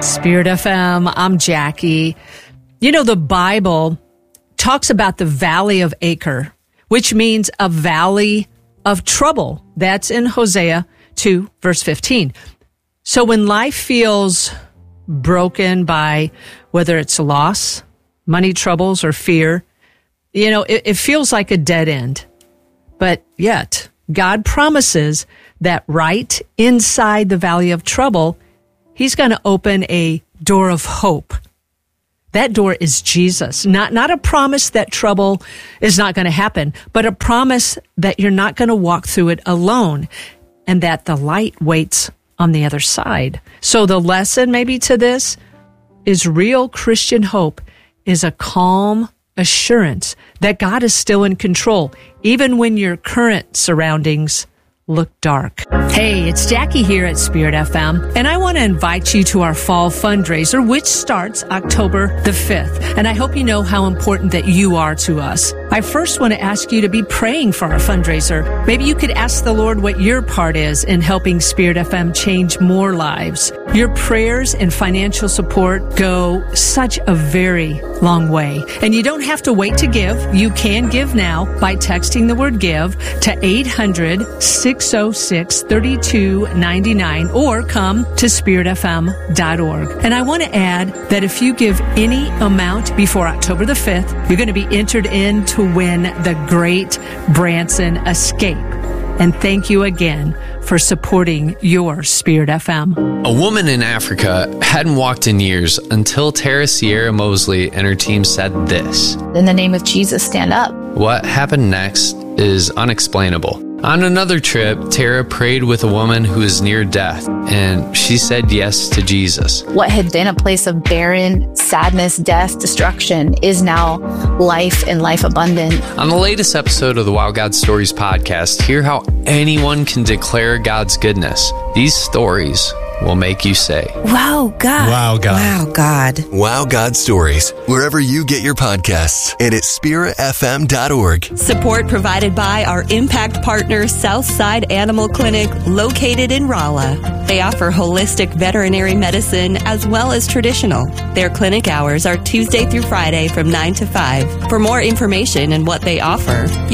Spirit FM, I'm Jackie. You know, the Bible talks about the Valley of Acre, which means a valley of trouble. That's in Hosea 2, verse 15. So when life feels broken by whether it's loss, money troubles, or fear, you know, it feels like a dead end. But yet, God promises that right inside the valley of trouble, He's going to open a door of hope. That door is Jesus. Not a promise that trouble is not going to happen, but a promise that you're not going to walk through it alone and that the light waits on the other side. So the lesson maybe to this is real Christian hope is a calm assurance that God is still in control, even when your current surroundings look dark. Hey, it's Jackie here at Spirit FM, and I want to invite you to our fall fundraiser, which starts October the 5th. And I hope you know how important that you are to us. I first want to ask you to be praying for our fundraiser. Maybe you could ask the Lord what your part is in helping Spirit FM change more lives. Your prayers and financial support go such a very long way. And you don't have to wait to give. You can give now by texting the word give to 800-606-3299 or come to spiritfm.org. And I want to add that if you give any amount before October the 5th, you're going to be entered in to win the Great Branson Escape. And thank you again for supporting your Spirit FM. A woman in Africa hadn't walked in years until Tara Sierra Mosley and her team said this. In the name of Jesus, stand up. What happened next is unexplainable. On another trip, Tara prayed with a woman who is near death, and she said yes to Jesus. What had been a place of barren, sadness, death, destruction is now life and life abundant. On the latest episode of the Wow God Stories podcast, hear how anyone can declare God's goodness. These stories will make you say, Wow, God. Wow, God. Wow, God. Wow God Stories, wherever you get your podcasts and at spiritfm.org. Support provided by our impact partner, Southside Animal Clinic, located in Rolla. They offer holistic veterinary medicine as well as traditional. Their clinic hours are Tuesday through Friday from 9 to 5. For more information and what they offer, you